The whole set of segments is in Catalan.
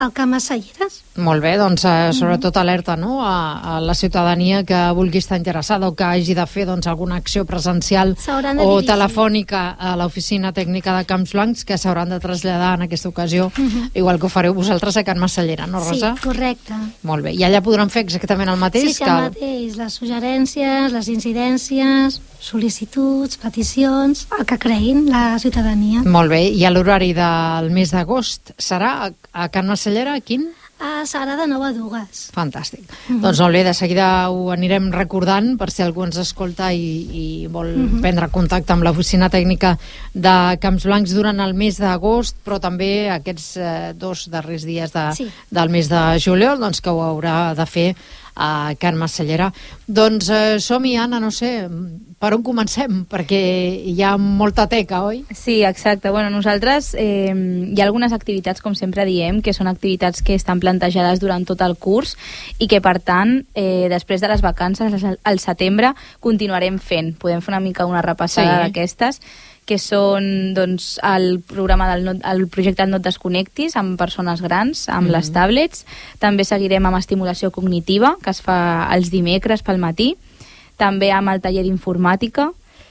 al Camp Masalleres. Molt bé, doncs sobretot alerta, no?, a la ciutadania que vulgui estar interessada o que hagi de fer alguna acció presencial o telefònica a l'oficina tècnica de Camps Blancs, que s'hauran de traslladar en aquesta ocasió, igual que ho fareu vosaltres a Can Masallera, no, Rosa? Sí, correcte. Molt bé, i allà podran fer exactament el mateix? Sí, el mateix, les suggerències, les incidències, sol·licituds, peticions, el que creguin la ciutadania. Molt bé, i l'horari del mes d'agost serà a Can Masallera, quin? Serà de 9 a 2. Fantàstic. Doncs molt bé, de seguida ho anirem recordant per si algú ens escolta i vol prendre contacte amb l'oficina tècnica de Camps Blancs durant el mes d'agost, però també aquests 2 darrers dies del mes de juliol, doncs que ho haurà de fer a Can Masallera. Doncs som-hi, Anna, no sé, per on comencem? Perquè hi ha molta teca, oi? Sí, exacte. Bueno, nosaltres hi ha algunes activitats, com sempre diem, que són activitats que estan plantejades durant tot el curs i que, per tant, després de les vacances, al setembre, continuarem fent. Podem fer una mica una repassada d'aquestes, que són doncs, el programa el projecte No et desconnectis amb persones grans, amb les tablets. També seguirem amb estimulació cognitiva, que es fa els dimecres pel matí, també amb el taller d'informàtica,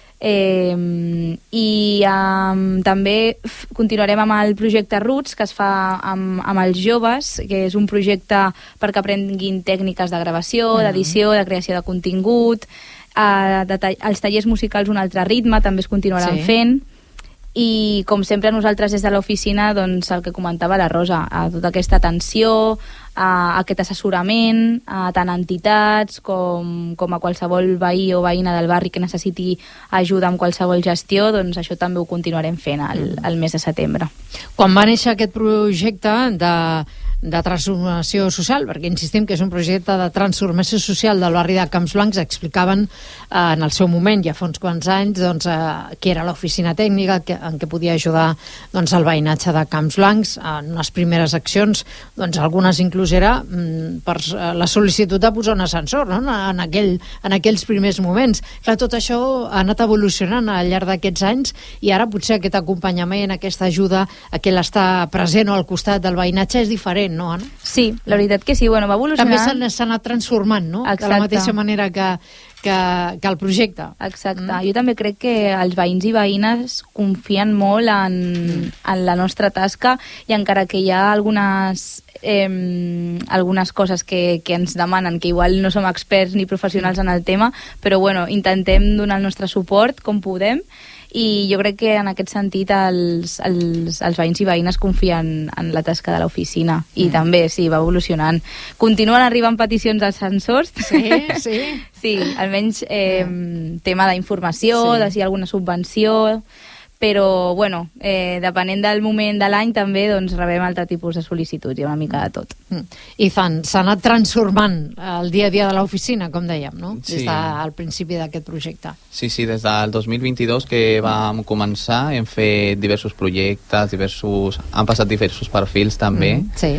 i també continuarem amb el projecte Roots, que es fa amb els joves, que és un projecte perquè aprenguin tècniques de gravació, d'edició, de creació de contingut. Els tallers musicals Un altre ritme també es continuaran fent, i com sempre nosaltres des de l'oficina, doncs el que comentava la Rosa, tota aquesta atenció, aquest assessorament tant a entitats com a qualsevol veí o veïna del barri que necessiti ajuda amb qualsevol gestió, doncs això també ho continuarem fent el mes de setembre. Quan va néixer aquest projecte de transformació social, perquè insistim que és un projecte de transformació social del barri de Camps Blancs, explicaven en el seu moment, ja fa uns quants anys, que era l'oficina tècnica en què podia ajudar el veïnatge de Camps Blancs. En les primeres accions, algunes inclús era per la sol·licitud de posar un ascensor, no?, en aquells primers moments. Clar, tot això ha anat evolucionant al llarg d'aquests anys, i ara potser aquest acompanyament, aquesta ajuda, aquell estar present o al costat del veïnatge és diferent, no, Anna? Sí, la veritat que sí, va evolucionant. També s'ha anat transformant, no? Exacte. De la mateixa manera que el projecte. Exacte. Jo també crec que els veïns i veïnes confien molt en la nostra tasca, i encara que hi ha algunes coses que ens demanen, que igual no som experts ni professionals en el tema, però bueno, intentem donar el nostre suport com podem, i jo crec que en aquest sentit els veïns i veïnes confien en la tasca de l'oficina, i també, sí, va evolucionant. Continuen arribant peticions d'ascensors. Sí, almenys tema d'informació, de si hi ha alguna subvenció, però, bueno, depenent del moment de l'any també rebem altre tipus de sol·licituds, hi ha una mica de tot. I s'ha anat transformant el dia a dia de l'oficina, com dèiem, no? Sí. Des del principi d'aquest projecte. Sí, des del 2022 que vam començar, hem fet diversos projectes, han passat diversos perfils també,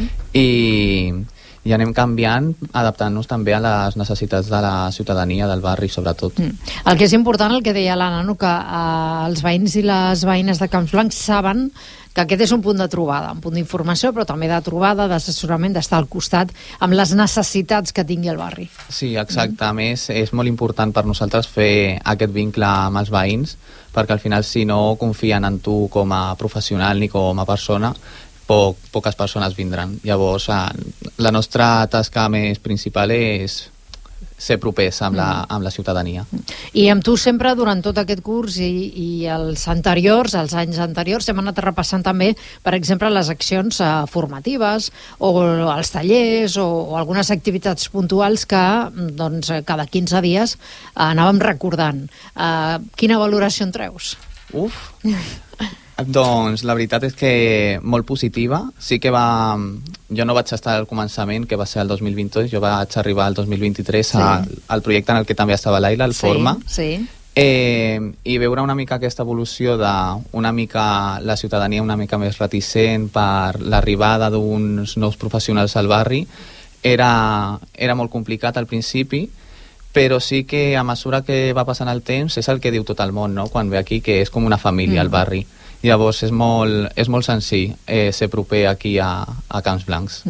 i anem canviant, adaptant-nos també a les necessitats de la ciutadania, del barri, sobretot. El que és important, el que deia l'Anna, no?, que els veïns i les veïnes de Camps Blancs saben que aquest és un punt de trobada, un punt d'informació, però també de trobada, d'assessorament, d'estar al costat amb les necessitats que tingui el barri. Sí, exacte. A més, és molt important per nosaltres fer aquest vincle amb els veïns, perquè al final, si no confien en tu com a professional ni com a persona, poques persones vindran. Llavors, la nostra tasca més principal és ser propers amb la ciutadania. I amb tu sempre, durant tot aquest curs i els anys anteriors, hem anat repassant també, per exemple, les accions formatives o els tallers o algunes activitats puntuals que cada 15 dies anàvem recordant. Quina valoració en treus? Doncs la veritat és que molt positiva. Sí que jo no vaig estar al començament, que va ser el 2022, jo vaig arribar al 2023 al projecte en el que també estava l'Aila, el Forma, i veure una mica aquesta evolució d'una mica la ciutadania una mica més reticent per l'arribada d'uns nous professionals al barri era molt complicat al principi, però sí que a mesura que va passant el temps és el que diu tot el món, no?, quan ve aquí, que és com una família al barri. Llavors és molt senzill ser proper aquí a Camps Blancs.